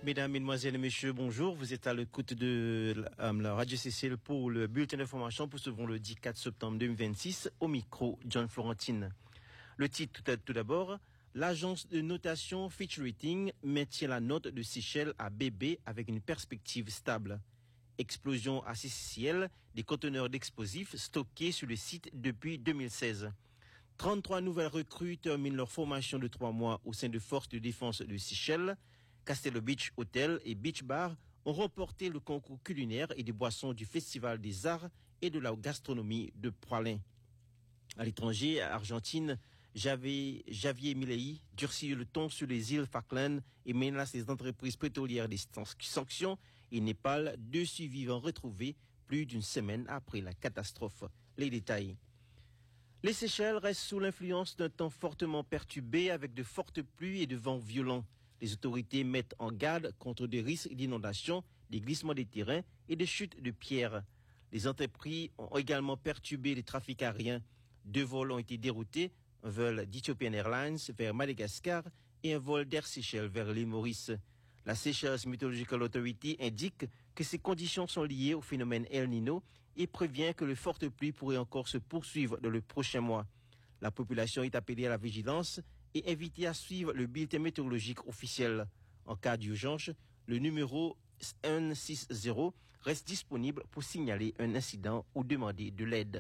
Mesdames, Mesdemoiselles et Messieurs, bonjour. Vous êtes à l'écoute de la Radio Cécile pour le bulletin d'information pour ce vendredi 4 septembre 2026. Au micro, John Florentine. Le titre tout d'abord, l'agence de notation Fitch Ratings maintient la note de Seychelles à BB avec une perspective stable. Explosion à CCCL des conteneurs d'explosifs stockés sur le site depuis 2016. 33 nouvelles recrues terminent leur formation de 3 mois au sein de forces de défense de Seychelles. Castello Beach Hotel et Beach Bar ont remporté le concours culinaire et des boissons du Festival des Arts et de la gastronomie de Poilin. À l'étranger, à Argentine, Javier Milei durcit le ton sur les îles Falkland et menace les entreprises pétrolières des sanctions. Et Népal, 2 survivants retrouvés plus d'une semaine après la catastrophe. Les détails. Les Seychelles restent sous l'influence d'un temps fortement perturbé avec de fortes pluies et de vents violents. Les autorités mettent en garde contre des risques d'inondation, des glissements des terrains et des chutes de pierres. Les entreprises ont également perturbé les trafics aériens. 2 vols ont été déroutés, un vol d'Ethiopian Airlines vers Madagascar et un vol d'Air Seychelles vers l'île Maurice. La Seychelles Meteorological Authority indique que ces conditions sont liées au phénomène El Niño et prévient que les fortes pluies pourraient encore se poursuivre dans le prochain mois. La population est appelée à la vigilance et invitée à suivre le bulletin météorologique officiel. En cas d'urgence, le numéro 160 reste disponible pour signaler un incident ou demander de l'aide.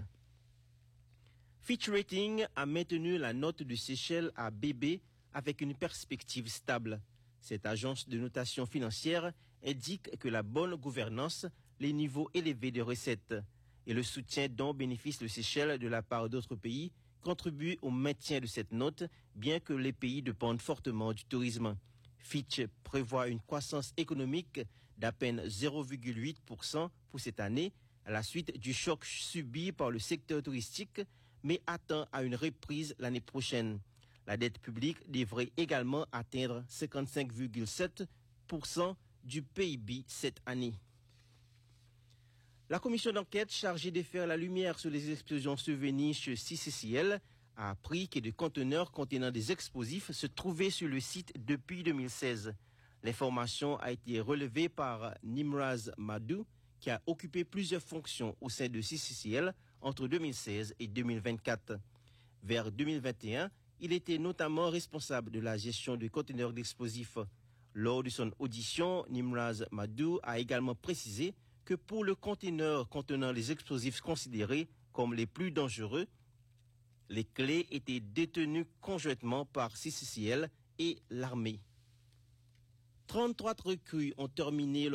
Fitch Ratings a maintenu la note de Seychelles à BB avec une perspective stable. Cette agence de notation financière indique que la bonne gouvernance, les niveaux élevés de recettes et le soutien dont bénéficie le Seychelles de la part d'autres pays contribuent au maintien de cette note, bien que les pays dépendent fortement du tourisme. Fitch prévoit une croissance économique d'à peine 0,8% pour cette année, à la suite du choc subi par le secteur touristique, mais attend à une reprise l'année prochaine. La dette publique devrait également atteindre 55,7% du PIB cette année. La commission d'enquête chargée de faire la lumière sur les explosions survenues chez CCCL a appris que des conteneurs contenant des explosifs se trouvaient sur le site depuis 2016. L'information a été relevée par Nimraz Madou, qui a occupé plusieurs fonctions au sein de CCCL entre 2016 et 2024. Vers 2021, il était notamment responsable de la gestion des conteneurs d'explosifs. Lors de son audition, Nimraz Madou a également précisé que pour le conteneur contenant les explosifs considérés comme les plus dangereux, les clés étaient détenues conjointement par CCCL et l'armée. 33 recrues ont terminé